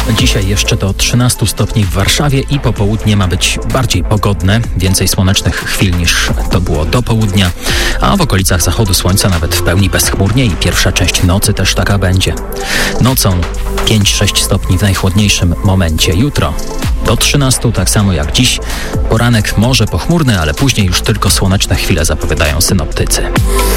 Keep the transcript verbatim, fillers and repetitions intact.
Dzisiaj jeszcze do trzynastu stopni w Warszawie i popołudnie ma być bardziej pogodne. Więcej słonecznych chwil niż to było do południa, a w okolicach zachodu słońca nawet w pełni bezchmurnie i pierwsza część nocy też taka będzie. Nocą pięć sześć stopni w najchłodniejszym momencie. Jutro do trzynastu, tak samo jak dziś. Poranek może pochmurny, ale później już tylko słoneczne chwile zapowiadają synoptycy.